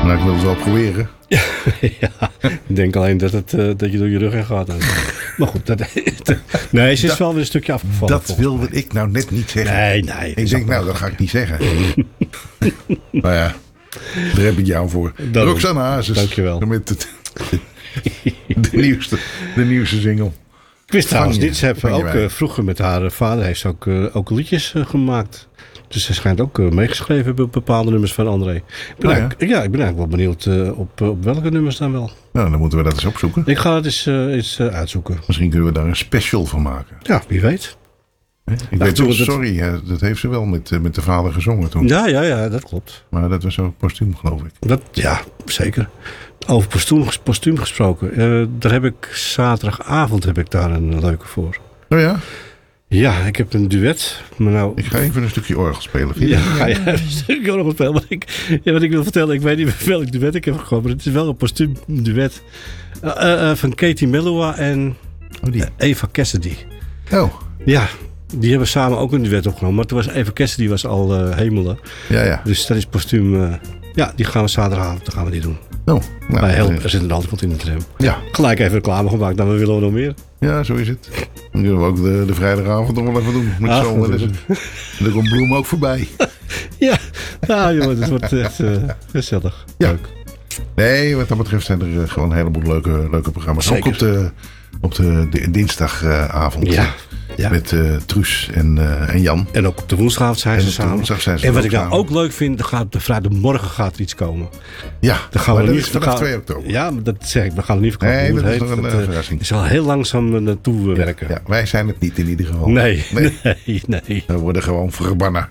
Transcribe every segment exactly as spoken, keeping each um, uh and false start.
Nou, ik wil het wel proberen. Ja, ik denk alleen dat, het, uh, dat je door je rug heen gaat. Maar goed, dat, nee, ze is dat, wel weer een stukje afgevallen. Dat wilde mij. ik nou net niet zeggen. Nee, nee. Ik denk, nou, dat ga ik niet zeggen. Maar ja, daar heb ik jou voor. Daarom. Roxanne Hazes. Dankjewel. Met het, de, nieuwste, de nieuwste single. Ik wist trouwens niet, ze hebben ook uh, vroeger met haar vader heeft ze ook, uh, ook liedjes uh, gemaakt. Dus ze schijnt ook uh, meegeschreven op bepaalde nummers van André. Ik ben, oh, ja? ja, ik ben eigenlijk wel benieuwd uh, op, uh, op welke nummers dan wel. Nou, dan moeten we dat eens opzoeken. Ik ga het eens, uh, eens uh, uitzoeken. Misschien kunnen we daar een special van maken. Ja, wie weet. Ik nou, weet ook, sorry, het... dat heeft ze wel met, uh, met de vader gezongen toen. Ja, ja, ja, dat klopt. Maar dat was zo postuum, geloof ik. Dat, ja, zeker. Over postuum, postuum gesproken. Uh, daar heb ik zaterdagavond heb ik daar een leuke voor. Oh ja? Ja, ik heb een duet. Maar nou... Ik ga even een stukje orgel spelen. Ja, ga je een stukje orgel spelen. Maar ik, ja, wat ik wil vertellen, ik weet niet welk duet ik heb gekomen. Maar het is wel een postuum duet. Uh, uh, van Katie Melua en oh, die. Uh, Eva Cassidy. Oh. Ja, die hebben samen ook een duet opgenomen. Maar toen was Eva Cassidy was al uh, hemelen. Ja, ja. Dus dat is postuum. Uh, ja, die gaan we zaterdagavond dan gaan we die doen. Oh, nou, Bij Help, er zit een antwoord in de tram. Ja. Gelijk even reclame gemaakt. Dan willen we nog meer. Ja, zo is het. Dan kunnen we ook de, de vrijdagavond nog wel even doen. Met Ach, zo. Er komt Bloem ook voorbij. Ja, nou jongen, het wordt echt uh, gezellig. Ja. Leuk. Nee, wat dat betreft zijn er uh, gewoon een heleboel leuke, leuke programma's. Zeker. Ook op de, op de, de dinsdagavond. Uh, ja. Ja. Met uh, Truus en, uh, en Jan. En ook op de woensdagavond zijn ze samen. Zijn ze en wat ik nou samen. ook leuk vind, dan gaat de vrijdagmorgen gaat er iets komen. Ja, dan gaan maar we dat niet, is vanaf gaan, twee oktober. Ja, dat zeg ik. We gaan er niet verkopen. Nee, dat is heet, nog een dat, uh, verrassing. Het is al heel langzaam naartoe ja, werken. Ja, wij zijn het niet in ieder geval. Nee, nee, nee. nee. We worden gewoon verbannen.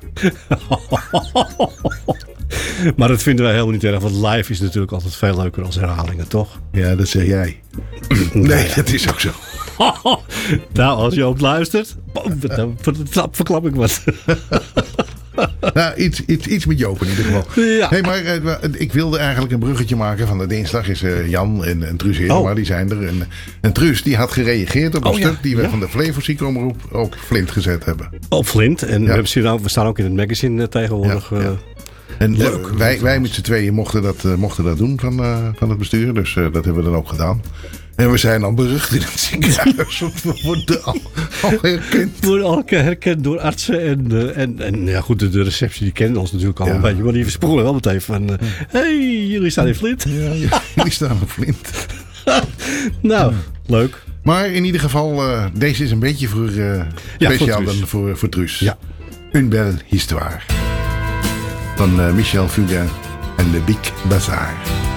Maar dat vinden wij helemaal niet erg. Want live is natuurlijk altijd veel leuker als herhalingen, toch? Ja, dat zeg jij. Nee, dat is ook zo. Nou, als je ook luistert, dan verklap ik wat. Nou, iets, iets, iets met Joop in ieder geval. Ja. Hey, maar uh, ik wilde eigenlijk een bruggetje maken. Van de dinsdag is uh, Jan en, en Truus Heerma, oh. die zijn er. En, en Truus die had gereageerd op een oh, stuk ja. die we ja. van de Flevo-ziekomroep op Flint gezet hebben. Op Flint. En ja. we, hebben, we staan ook in het magazine uh, tegenwoordig. Ja, ja. En uh, wij, wij met z'n tweeën mochten dat, uh, mochten dat doen van, uh, van het bestuur. Dus uh, dat hebben we dan ook gedaan. En we zijn al berucht in het ziekenhuis. We worden al, al herkend. We worden al herkend door artsen. En, uh, en, en ja, goed, de, de receptie die kennen ons natuurlijk al ja. een beetje. Maar die versprongen wel meteen van... Hé, uh, hey, jullie staan in Flint. Ja, ja jullie staan in Flint. Nou, ja. leuk. Maar in ieder geval, uh, deze is een beetje voor... Uh, ja, speciaal voor dan voor, voor Truus. Ja. Une belle histoire. Van uh, Michel Fugain en Le Big Bazaar.